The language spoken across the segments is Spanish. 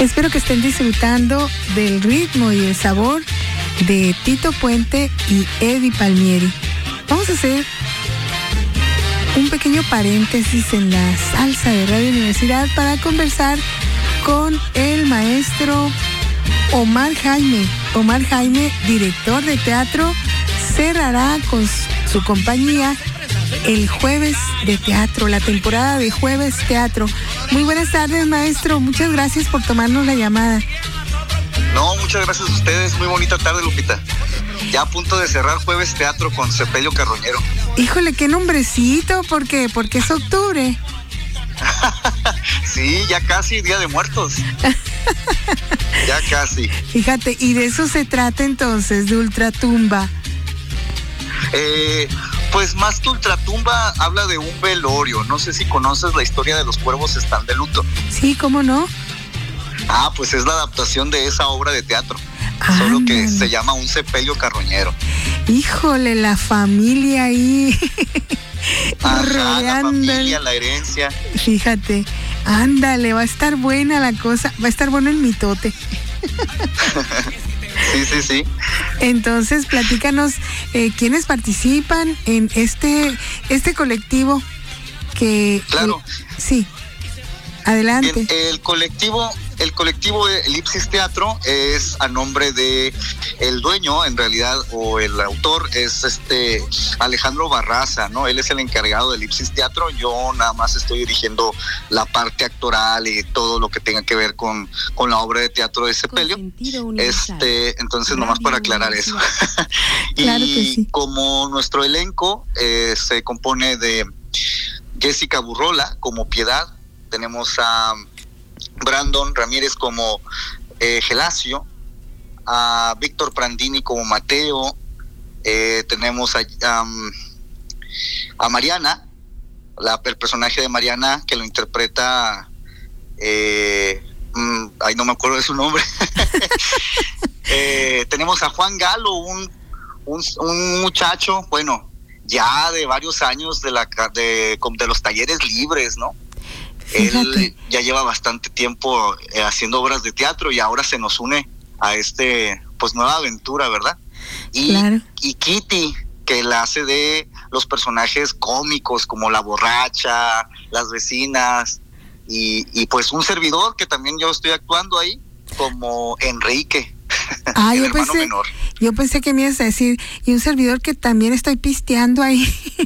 Espero que estén disfrutando del ritmo y el sabor de Tito Puente y Eddie Palmieri. Vamos a hacer un pequeño paréntesis en la salsa de Radio Universidad para conversar con el maestro Omar Jaime. Omar Jaime, director de teatro, cerrará con su compañía el Jueves de Teatro, la temporada de Jueves Teatro. Muy buenas tardes, maestro. Muchas gracias por tomarnos la llamada. No, muchas gracias a ustedes. Muy bonita tarde, Lupita. Ya a punto de cerrar Jueves Teatro con Sepelio Carroñero. Híjole, qué nombrecito, ¿por qué? Porque es octubre. Sí, ya casi Día de Muertos. Ya casi. Fíjate, y de eso se trata entonces, de Ultratumba. Pues más que Ultratumba, habla de un velorio. No sé si conoces la historia de Los Cuervos Están de Luto. Sí, ¿cómo no? Pues es la adaptación de esa obra de teatro. Solo que se llama Un Sepelio Carroñero. Híjole, la familia ahí. Ajá, la familia, la herencia. Fíjate, ándale, va a estar buena la cosa, va a estar bueno el mitote. Sí. Entonces, platícanos, ¿quiénes participan en este colectivo que... Claro. Sí, adelante. El colectivo Elipsis Teatro es a nombre de el dueño, en realidad, o el autor es Alejandro Barraza, ¿no? Él es el encargado de Elipsis Teatro. Yo nada más estoy dirigiendo la parte actoral y todo lo que tenga que ver con la obra de teatro de Sepelio. Entonces nomás para aclarar eso. Claro y que sí. Como nuestro elenco se compone de Jessica Burrola como Piedad, tenemos a Brandon Ramírez como Gelacio, a Víctor Prandini como Mateo, tenemos a Mariana, el personaje de Mariana que lo interpreta, no me acuerdo de su nombre. Tenemos a Juan Galo, un muchacho, bueno, ya de varios años de los talleres libres, ¿no? Fíjate. Él ya lleva bastante tiempo haciendo obras de teatro y ahora se nos une a nueva aventura, ¿verdad? Claro. Y Kitty, que la hace de los personajes cómicos como la borracha, las vecinas y pues un servidor que también yo estoy actuando ahí como Enrique, el hermano menor. Yo pensé que me ibas a decir, y un servidor que también estoy pisteando ahí.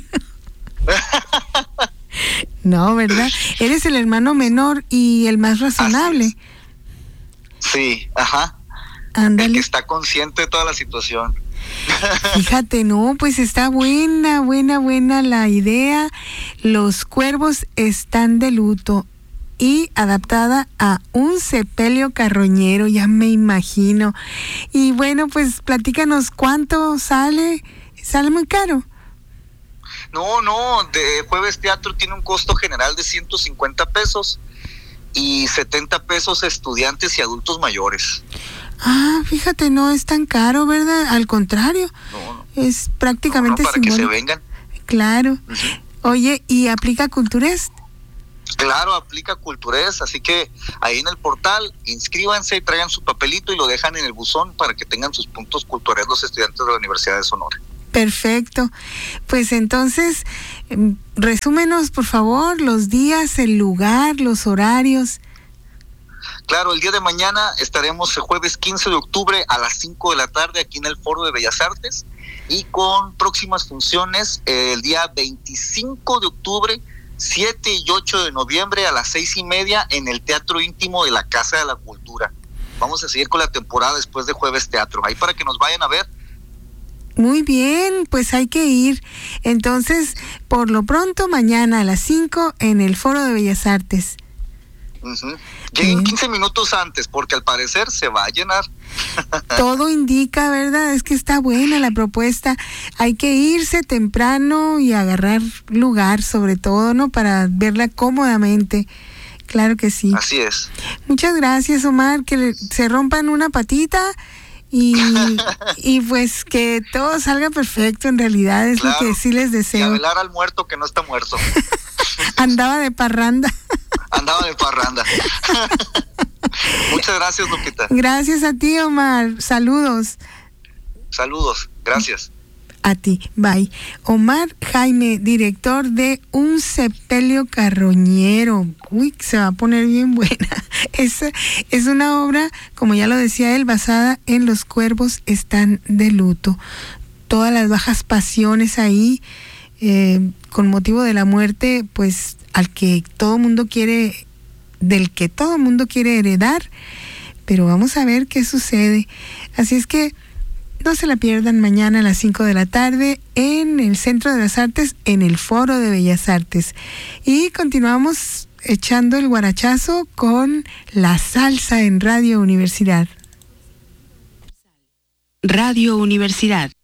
No, ¿verdad? Eres el hermano menor y el más razonable. Sí, ajá. Ándale. El que está consciente de toda la situación. Fíjate, no, pues está buena la idea. Los Cuervos Están de Luto y adaptada a Un Sepelio Carroñero, ya me imagino. Y bueno, pues platícanos cuánto sale. ¿Sale muy caro? No, de Jueves Teatro tiene un costo general de 150 pesos y 70 pesos estudiantes y adultos mayores. Fíjate, no es tan caro, ¿verdad? Al contrario, no. Es prácticamente para simbólico. Que se vengan. Claro. Uh-huh. Oye, ¿y aplica Culturest? Claro, aplica Culturest, así que ahí en el portal inscríbanse, traigan su papelito y lo dejan en el buzón para que tengan sus puntos Culturest los estudiantes de la Universidad de Sonora. Perfecto. Pues entonces, resúmenos, por favor, los días, el lugar, los horarios. Claro, el día de mañana estaremos el jueves 15 de octubre a las 5 de la tarde aquí en el Foro de Bellas Artes y con próximas funciones el día 25 de octubre, 7 y 8 de noviembre a las 6:30 en el Teatro Íntimo de la Casa de la Cultura. Vamos a seguir con la temporada después de Jueves Teatro, ahí para que nos vayan a ver. Muy bien, pues hay que ir. Entonces, por lo pronto, mañana a las 5 en el Foro de Bellas Artes. Uh-huh. Lleguen 15 minutos antes, porque al parecer se va a llenar. Todo indica, ¿verdad? Es que está buena la propuesta. Hay que irse temprano y agarrar lugar, sobre todo, ¿no? Para verla cómodamente. Claro que sí. Así es. Muchas gracias, Omar. Que se rompan una patita y pues que todo salga perfecto, en realidad es claro, lo que sí les deseo. Y a velar al muerto que no está muerto. Andaba de parranda. Muchas Muchas gracias, Lupita. Gracias a ti, Omar. Saludos. Saludos, gracias. A ti, bye. Omar Jaime, director de Un sepelio carroñero. Uy, se va a poner bien buena. Es una obra, como ya lo decía él, basada en Los cuervos están de luto. Todas las bajas pasiones ahí, con motivo de la muerte, pues del que todo mundo quiere heredar. Pero vamos a ver qué sucede. Así es que no se la pierdan mañana a las 5 de la tarde en el Centro de las Artes, en el Foro de Bellas Artes. Y continuamos echando el guarachazo con la salsa en Radio Universidad. Radio Universidad.